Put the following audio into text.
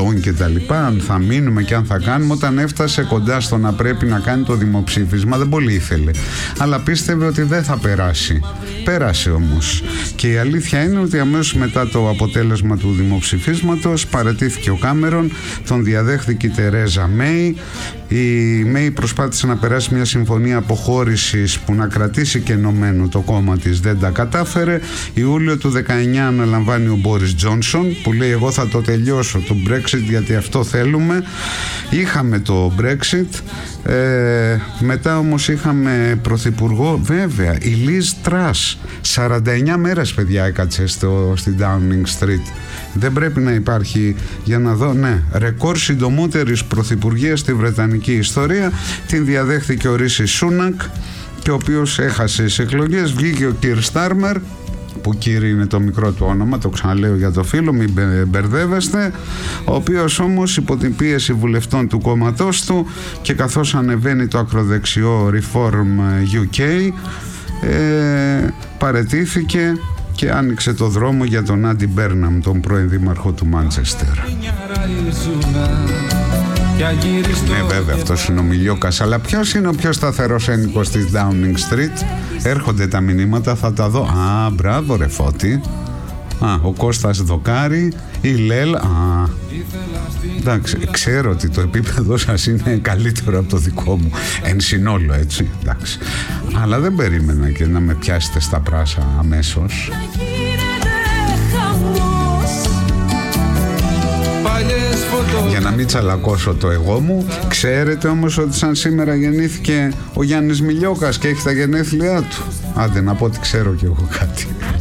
ετών και τα λοιπά, αν θα μείνουμε και αν θα κάνουμε. Όταν έφτασε κοντά στο να πρέπει να κάνει το δημοψήφισμα, δεν πολύ ήθελε, αλλά πίστευε ότι δεν θα περάσει. Πέρασε όμως, και η αλήθεια είναι ότι αμέσως μετά το αποτέλεσμα του δημοψηφίσματος παραιτήθηκε ο Κάμερον, τον διαδέχθηκε η Τερέζα Μέη. Η Μέη προσπάθησε να περάσει μια συμφωνία αποχώρησης που να κρατήσει και ενωμένο το κόμμα της, δεν τα κατάφερε. Ιούλιο του 19 αναλαμβάνει ο Μπόρις Τζόνσον, που λέει εγώ θα το τελειώσω το Brexit γιατί αυτό θέλουμε. Είχαμε το Brexit, μετά όμως είχαμε πρωθυπουργό, βέβαια, η Λιζ Τρας. 49 μέρες, παιδιά, έκατσε στην Downing Street. Δεν πρέπει να υπάρχει, για να δω, ναι, ρεκόρ συντομότερης πρωθυπουργίας στη Βρετανική ιστορία. Την διαδέχθηκε ο Ρίση Σούνακ, και ο οποίος έχασε τις εκλογές. Βγήκε ο Κιρ Στάρμερ, που Κιρ είναι το μικρό του όνομα, το ξαναλέω για το φίλο, μην μπερδεύεστε, ο οποίος όμως υπό την πίεση βουλευτών του κόμματός του και καθώς ανεβαίνει το ακροδεξιό Reform UK, παραιτήθηκε και άνοιξε το δρόμο για τον Άντι Μπέρναμ, τον πρώην δήμαρχο του Μάντσεστερ. Ναι, βέβαια, αυτός είναι ο Μιλιόκας, αλλά ποιος είναι ο πιο σταθερός ένικος της Downing Street? Έρχονται τα μηνύματα, θα τα δω. Α, μπράβο ρε Φώτη. Α, ο Κώστας Δοκάρη, η Λέλ. Α, εντάξει, ξέρω ότι το επίπεδο σας είναι καλύτερο από το δικό μου εν συνόλο, έτσι, εντάξει, αλλά δεν περίμενα και να με πιάσετε στα πράσα αμέσως. Για να μην τσαλακώσω το εγώ μου. Ξέρετε όμως ότι σαν σήμερα γεννήθηκε ο Γιάννης Μιλιόκας και έχει τα γενέθλιά του? Άντε να πω ότι ξέρω κι εγώ κάτι.